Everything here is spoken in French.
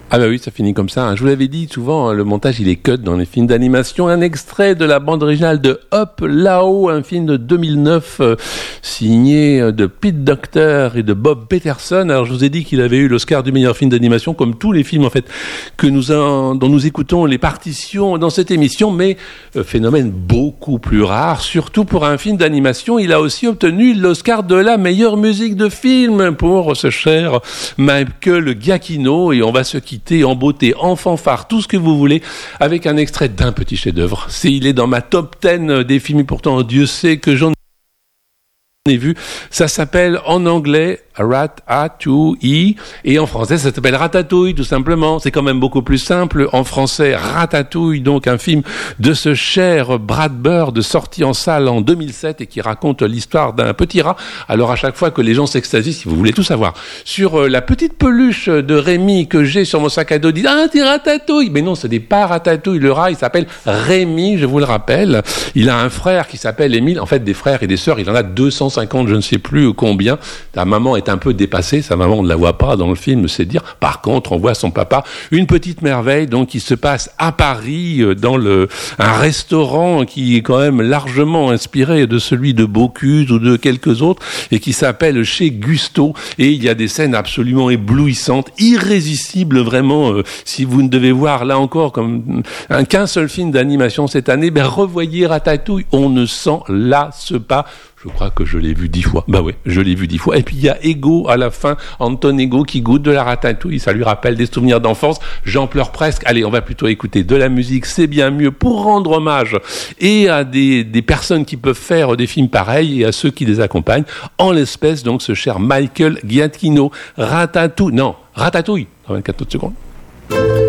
Ah bah oui, ça finit comme ça. Hein. Je vous l'avais dit, souvent, le montage, il est cut dans les films d'animation. Un extrait de la bande originale de Hop là-haut, un film de 2009 signé de Pete Docter et de Bob Peterson. Alors, je vous ai dit qu'il avait eu l'Oscar du meilleur film d'animation, comme tous les films, en fait, dont nous écoutons les partitions dans cette émission, mais phénomène beaucoup plus rare, surtout pour un film d'animation. Il a aussi obtenu l'Oscar de la meilleure musique de film pour ce cher Michael Giacchino, et on va se quitter en beauté, en fanfare, tout ce que vous voulez, avec un extrait d'un petit chef-d'œuvre. Il est dans ma top 10 des films, et pourtant Dieu sait que j'en ai vu. Ça s'appelle en anglais Ratatouille, et en français ça s'appelle Ratatouille, tout simplement. C'est quand même beaucoup plus simple en français. Ratatouille, donc un film de ce cher Brad Bird, sorti en salle en 2007 et qui raconte l'histoire d'un petit rat. Alors à chaque fois que les gens s'extasient, si vous voulez tout savoir, sur la petite peluche de Rémi que j'ai sur mon sac à dos, disent ah c'est Ratatouille, mais non, ce n'est pas Ratatouille. Le rat, il s'appelle Rémi, je vous le rappelle. Il a un frère qui s'appelle Émile. En fait, des frères et des sœurs, il en a 250, je ne sais plus combien. Ta maman est un peu dépassée, sa maman, on ne la voit pas dans le film, c'est dire. Par contre, on voit son papa, une petite merveille, donc qui se passe à Paris, dans un restaurant qui est quand même largement inspiré de celui de Bocuse ou de quelques autres, et qui s'appelle Chez Gusto, et il y a des scènes absolument éblouissantes, irrésistibles vraiment. Si vous ne devez voir, là encore, comme qu'un seul film d'animation cette année, revoyez Ratatouille, on ne s'en lasse pas. Je crois que je l'ai vu 10 fois. Bah oui, je l'ai vu 10 fois. Et puis il y a Ego à la fin, Anton Ego qui goûte de la ratatouille. Ça lui rappelle des souvenirs d'enfance. J'en pleure presque. Allez, on va plutôt écouter de la musique, c'est bien mieux, pour rendre hommage et à des personnes qui peuvent faire des films pareils et à ceux qui les accompagnent. En l'espèce, donc, ce cher Michael Giacchino. Ratatouille. Dans 24 autres secondes.